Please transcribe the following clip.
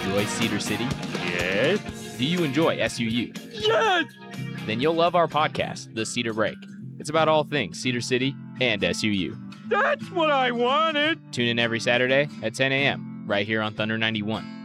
Enjoy Cedar City? Yes. Do you enjoy SUU? Yes. Then you'll love our podcast, The Cedar Break. It's about all things Cedar City and SUU. That's what I wanted. Tune in every Saturday at 10 a.m. right here on Thunder 91.